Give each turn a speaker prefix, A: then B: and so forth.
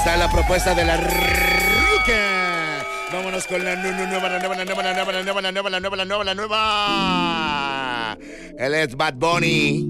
A: está la propuesta de la ruca. Vámonos con la nueva. Él es Bad Bunny.